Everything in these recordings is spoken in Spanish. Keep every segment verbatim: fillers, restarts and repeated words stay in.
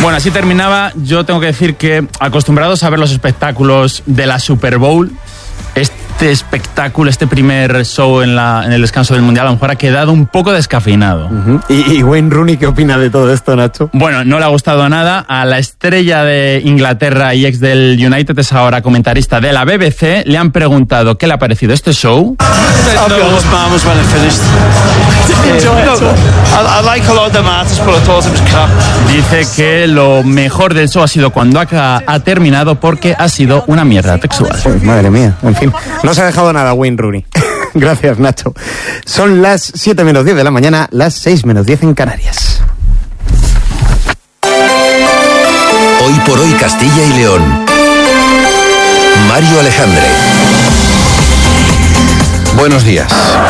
Bueno, así terminaba. Yo tengo que decir que, acostumbrados a ver los espectáculos de la Super Bowl, este espectáculo, este primer show en, la, en el descanso del Mundial, a lo mejor ha quedado un poco descafeinado. Uh-huh. ¿Y, ¿Y Wayne Rooney qué opina de todo esto, Nacho? Bueno, no le ha gustado nada. A la estrella de Inglaterra y ex del United, es ahora comentarista de la B B C, le han preguntado qué le ha parecido este show. Dice que lo mejor del show ha sido cuando ha, ha terminado, porque ha sido una mierda textual. Pues, madre mía, en fin, no se ha dejado nada Wayne Rooney. Gracias, Nacho. Son las siete menos diez de la mañana, las seis menos diez en Canarias. Hoy por hoy Castilla y León. Mario Alejandre. Buenos días.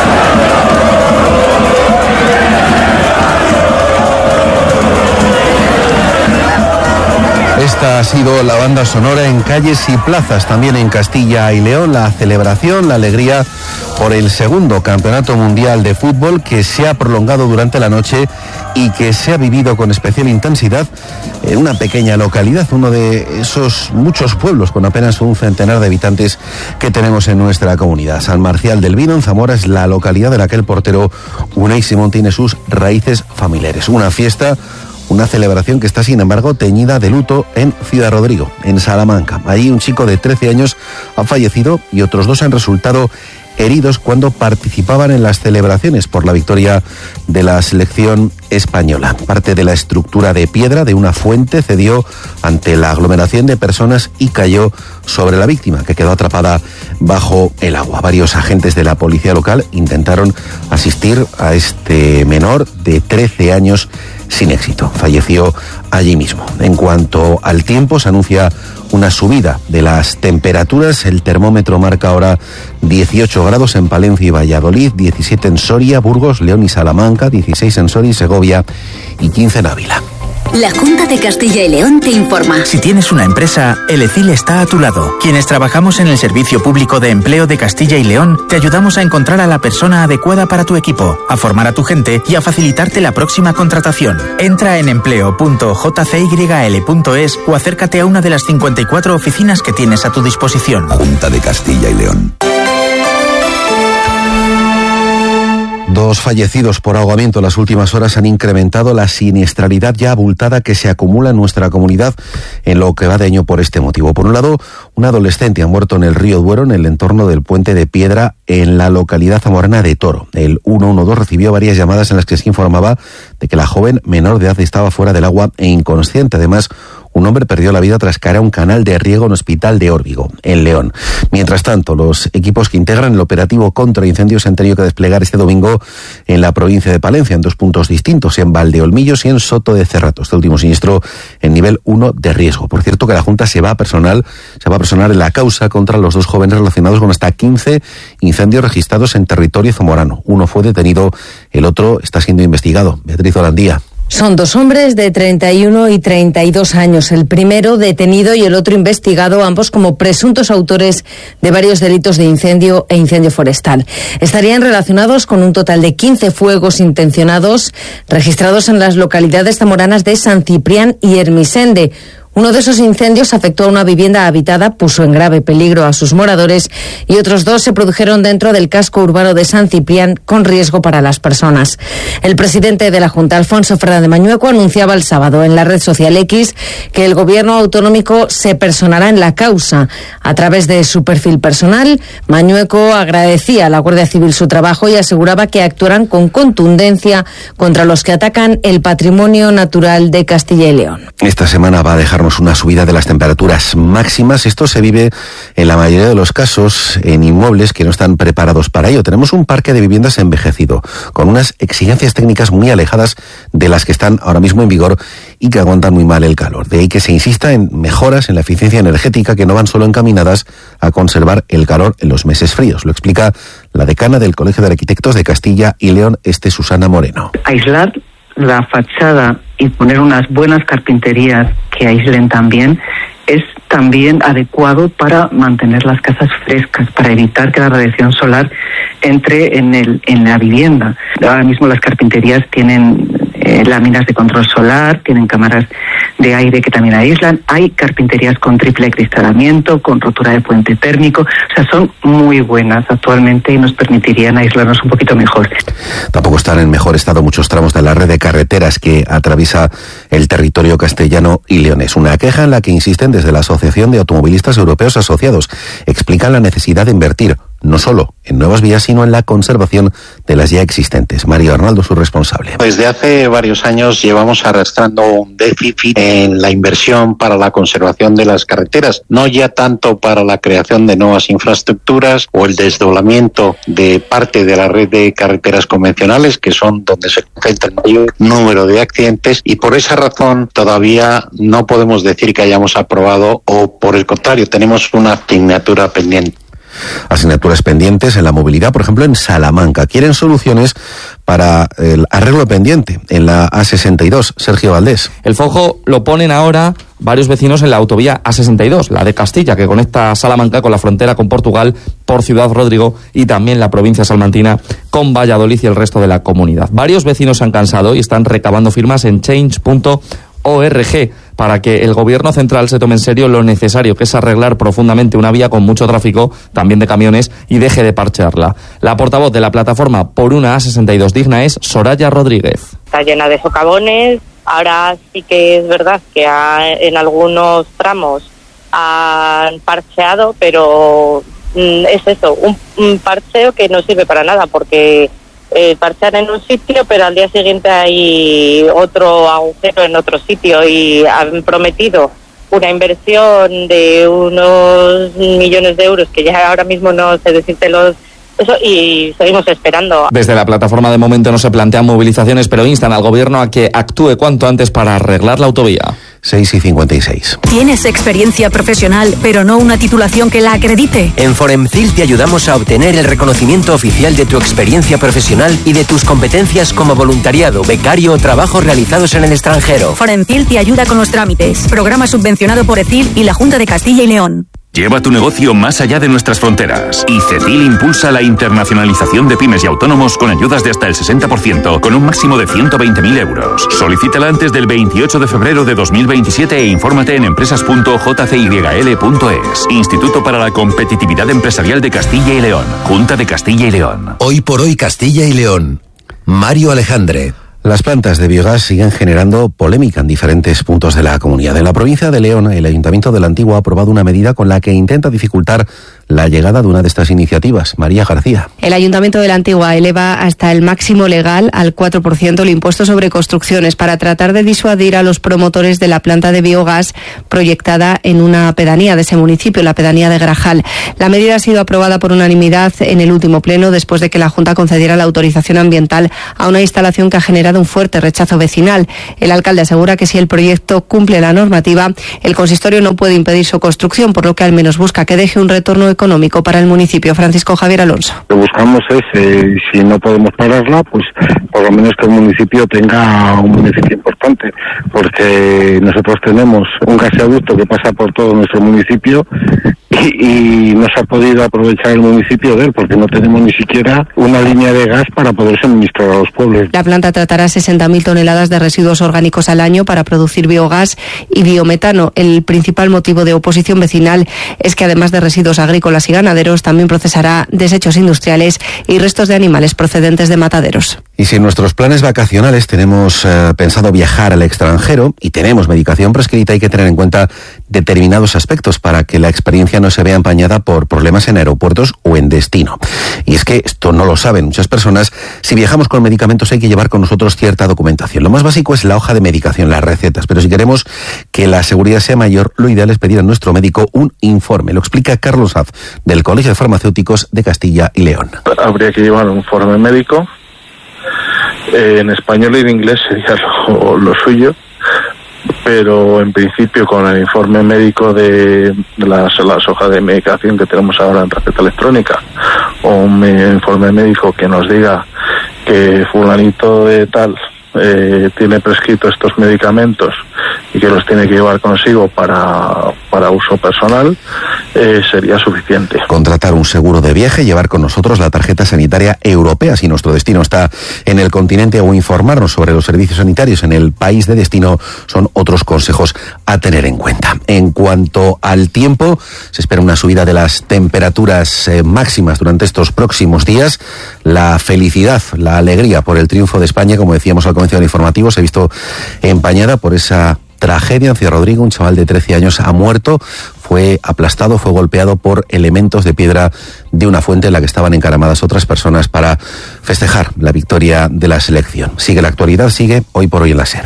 Esta ha sido la banda sonora en calles y plazas, también en Castilla y León, la celebración, la alegría por el segundo campeonato mundial de fútbol que se ha prolongado durante la noche y que se ha vivido con especial intensidad en una pequeña localidad, uno de esos muchos pueblos con apenas un centenar de habitantes que tenemos en nuestra comunidad. San Marcial del Vino, en Zamora, es la localidad en la que el portero Unai Simón tiene sus raíces familiares. Una fiesta, una celebración que está, sin embargo, teñida de luto en Ciudad Rodrigo, en Salamanca. Allí un chico de trece años ha fallecido y otros dos han resultado heridos cuando participaban en las celebraciones por la victoria de la selección española. Parte de la estructura de piedra de una fuente cedió ante la aglomeración de personas y cayó sobre la víctima, que quedó atrapada bajo el agua. Varios agentes de la policía local intentaron asistir a este menor de trece años sin éxito. Falleció allí mismo. En cuanto al tiempo, se anuncia una subida de las temperaturas. El termómetro marca ahora dieciocho grados en Palencia y Valladolid, diecisiete en Soria, Burgos, León y Salamanca, dieciséis en Soria y Segovia y quince en Ávila. La Junta de Castilla y León te informa. Si tienes una empresa, el E C I L está a tu lado. Quienes trabajamos en el Servicio Público de Empleo de Castilla y León, te ayudamos a encontrar a la persona adecuada para tu equipo, a formar a tu gente y a facilitarte la próxima contratación. Entra en empleo punto j c y l punto es o acércate a una de las cincuenta y cuatro oficinas que tienes a tu disposición. Junta de Castilla y León. Dos fallecidos por ahogamiento en las últimas horas han incrementado la siniestralidad ya abultada que se acumula en nuestra comunidad en lo que va de año por este motivo. Por un lado, un adolescente ha muerto en el río Duero, en el entorno del Puente de Piedra, en la localidad zamorana de Toro. El ciento doce recibió varias llamadas en las que se informaba de que la joven menor de edad estaba fuera del agua e inconsciente. Además, un hombre perdió la vida tras caer a un canal de riego en Hospital de Órbigo, en León. Mientras tanto, los equipos que integran el operativo contra incendios se han tenido que desplegar este domingo en la provincia de Palencia, en dos puntos distintos, en Valdeolmillos y en Soto de Cerrato. Este último siniestro en nivel uno de riesgo. Por cierto, que la Junta se va a personal, se va a personar en la causa contra los dos jóvenes relacionados con hasta quince incendios registrados en territorio zamorano. Uno fue detenido, el otro está siendo investigado. Beatriz Holandía. Son dos hombres de treinta y uno y treinta y dos años, el primero detenido y el otro investigado, ambos como presuntos autores de varios delitos de incendio e incendio forestal. Estarían relacionados con un total de quince fuegos intencionados registrados en las localidades zamoranas de San Ciprián y Hermisende. Uno de esos incendios afectó a una vivienda habitada, puso en grave peligro a sus moradores y otros dos se produjeron dentro del casco urbano de San Ciprián con riesgo para las personas. El presidente de la Junta, Alfonso Fernández Mañueco, anunciaba el sábado en la red social X que el gobierno autonómico se personará en la causa. A través de su perfil personal, Mañueco agradecía a la Guardia Civil su trabajo y aseguraba que actuarán con contundencia contra los que atacan el patrimonio natural de Castilla y León. Esta semana va a dejar una subida de las temperaturas máximas. Esto se vive en la mayoría de los casos en inmuebles que no están preparados para ello. Tenemos un parque de viviendas envejecido, con unas exigencias técnicas muy alejadas de las que están ahora mismo en vigor y que aguantan muy mal el calor. De ahí que se insista en mejoras en la eficiencia energética que no van solo encaminadas a conservar el calor en los meses fríos. Lo explica la decana del Colegio de Arquitectos de Castilla y León, este Susana Moreno. Aislar la fachada y poner unas buenas carpinterías que aíslen también es también adecuado para mantener las casas frescas, para evitar que la radiación solar entre en el en la vivienda. Ahora mismo las carpinterías tienen eh, láminas de control solar, tienen cámaras de aire que también aíslan. Hay carpinterías con triple acristalamiento, con rotura de puente térmico. O sea, son muy buenas actualmente y nos permitirían aislarnos un poquito mejor. Tampoco están en mejor estado muchos tramos de la red de carreteras que atraviesa el territorio castellano y leonés. Una queja en la que insisten desde la Asociación de Automovilistas Europeos Asociados. Explican la necesidad de invertir no solo en nuevas vías, sino en la conservación de las ya existentes. Mario Arnaldo, su responsable. Desde hace varios años llevamos arrastrando un déficit en la inversión para la conservación de las carreteras, no ya tanto para la creación de nuevas infraestructuras o el desdoblamiento de parte de la red de carreteras convencionales, que son donde se concentra el mayor número de accidentes, y por esa razón todavía no podemos decir que hayamos aprobado, o por el contrario, tenemos una asignatura pendiente. Asignaturas pendientes en la movilidad, por ejemplo, en Salamanca. Quieren soluciones para el arreglo pendiente en la A sesenta y dos. Sergio Valdés. El foco lo ponen ahora varios vecinos en la autovía A sesenta y dos, la de Castilla, que conecta Salamanca con la frontera con Portugal por Ciudad Rodrigo, y también la provincia salmantina con Valladolid y el resto de la comunidad. Varios vecinos se han cansado y están recabando firmas en change punto org para que el gobierno central se tome en serio lo necesario que es arreglar profundamente una vía con mucho tráfico, también de camiones, y deje de parchearla. La portavoz de la plataforma Por una A sesenta y dos Digna es Soraya Rodríguez. Está llena de socavones. Ahora sí que es verdad que ha, en algunos tramos han parcheado, pero mm, es eso, un, un parcheo que no sirve para nada, porque Eh, parchear en un sitio, pero al día siguiente hay otro agujero en otro sitio, y han prometido una inversión de unos millones de euros que ya ahora mismo no sé decirte los eso, y seguimos esperando. Desde la plataforma de momento no se plantean movilizaciones, pero instan al gobierno a que actúe cuanto antes para arreglar la autovía. seis y cincuenta y seis. ¿Tienes experiencia profesional, pero no una titulación que la acredite? En Foremcil te ayudamos a obtener el reconocimiento oficial de tu experiencia profesional y de tus competencias como voluntariado, becario o trabajos realizados en el extranjero. Foremcil te ayuda con los trámites. Programa subvencionado por ECIL y la Junta de Castilla y León. Lleva tu negocio más allá de nuestras fronteras. Y CECIL impulsa la internacionalización de pymes y autónomos con ayudas de hasta el sesenta por ciento, con un máximo de ciento veinte mil euros. Solicítala antes del veintiocho de febrero de dos mil veintisiete e infórmate en empresas punto j c y l punto es. Instituto para la Competitividad Empresarial de Castilla y León. Junta de Castilla y León. Hoy por hoy Castilla y León. Mario Alejandre. Las plantas de biogás siguen generando polémica en diferentes puntos de la comunidad. En la provincia de León, el Ayuntamiento de la Antigua ha aprobado una medida con la que intenta dificultar la llegada de una de estas iniciativas. María García. El Ayuntamiento de la Antigua eleva hasta el máximo legal al cuatro por ciento el impuesto sobre construcciones para tratar de disuadir a los promotores de la planta de biogás proyectada en una pedanía de ese municipio, la pedanía de Grajal. La medida ha sido aprobada por unanimidad en el último pleno después de que la Junta concediera la autorización ambiental a una instalación que ha generado un fuerte rechazo vecinal. El alcalde asegura que si el proyecto cumple la normativa, el consistorio no puede impedir su construcción, por lo que al menos busca que deje un retorno económico para el municipio. Francisco Javier Alonso. Lo que buscamos es, eh, si no podemos pararla, pues por lo menos que el municipio tenga un beneficio importante, porque nosotros tenemos un gasoducto que pasa por todo nuestro municipio y, y no se ha podido aprovechar el municipio de él, porque no tenemos ni siquiera una línea de gas para poder suministrar a los pueblos. La planta tratará sesenta mil toneladas de residuos orgánicos al año para producir biogás y biometano. El principal motivo de oposición vecinal es que además de residuos agrícolas y ganaderos, también procesará desechos industriales y restos de animales procedentes de mataderos. Y si en nuestros planes vacacionales tenemos eh, pensado viajar al extranjero y tenemos medicación prescrita, hay que tener en cuenta determinados aspectos para que la experiencia no se vea empañada por problemas en aeropuertos o en destino. Y es que esto no lo saben muchas personas. Si viajamos con medicamentos hay que llevar con nosotros cierta documentación. Lo más básico es la hoja de medicación, las recetas, pero si queremos que la seguridad sea mayor, lo ideal es pedir a nuestro médico un informe. Lo explica Carlos Haz, del Colegio de Farmacéuticos de Castilla y León. Habría que llevar un informe médico, eh, en español y en inglés sería lo, lo suyo, pero en principio con el informe médico de las, las hojas de medicación que tenemos ahora en receta electrónica, o un informe médico que nos diga que fulanito de tal eh, tiene prescrito estos medicamentos y que los tiene que llevar consigo para, para uso personal, eh, sería suficiente. Contratar un seguro de viaje, llevar con nosotros la tarjeta sanitaria europea si nuestro destino está en el continente, o informarnos sobre los servicios sanitarios en el país de destino son otros consejos a tener en cuenta. En cuanto al tiempo, se espera una subida de las temperaturas eh, máximas durante estos próximos días. La felicidad, la alegría por el triunfo de España, como decíamos al comienzo del informativo, se ha visto empañada por esa tragedia en Ciudad Rodrigo. Un chaval de trece años ha muerto, fue aplastado, fue golpeado por elementos de piedra de una fuente en la que estaban encaramadas otras personas para festejar la victoria de la selección. Sigue la actualidad, sigue Hoy por Hoy en la SER.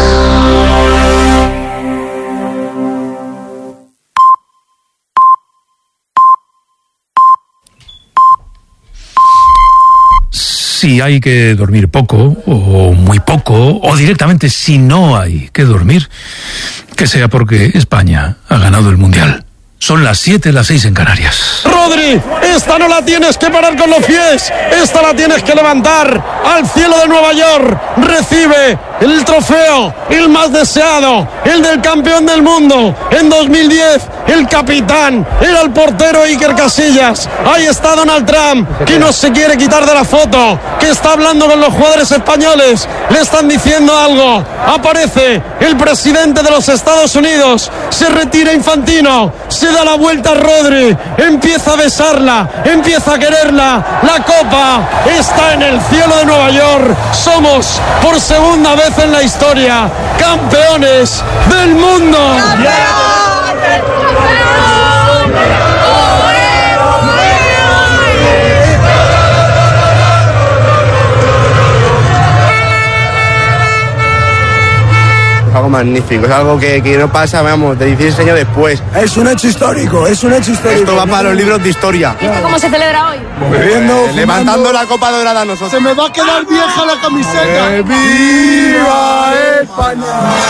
Si hay que dormir poco, o muy poco, o directamente si no hay que dormir, que sea porque España ha ganado el Mundial. Son las siete, las seis en Canarias. Rodri, esta no la tienes que parar con los pies, esta la tienes que levantar al cielo de Nueva York. Recibe el trofeo, el más deseado, el del campeón del mundo. En dos mil diez, el capitán era el portero Iker Casillas. Ahí está Donald Trump, que no se quiere quitar de la foto, que está hablando con los jugadores españoles. Le están diciendo algo. Aparece el presidente de los Estados Unidos. Se retira Infantino. Se da la vuelta a Rodri. Empieza a besarla. Empieza a quererla. La copa está en el cielo de Nueva York. Somos, por segunda vez en la historia, campeones del mundo. Es algo magnífico, es algo que, que no pasa, vamos, de dieciséis años después. Es un hecho histórico, es un hecho histórico. Esto va para los libros de historia. ¿Y esto cómo se celebra hoy? Bebiendo, eh, levantando la copa dorada a nosotros. Se me va a quedar vieja la camiseta. ¡Eh, ¡Viva España!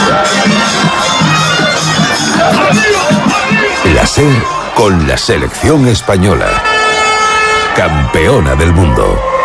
La SER con la selección española. Campeona del mundo.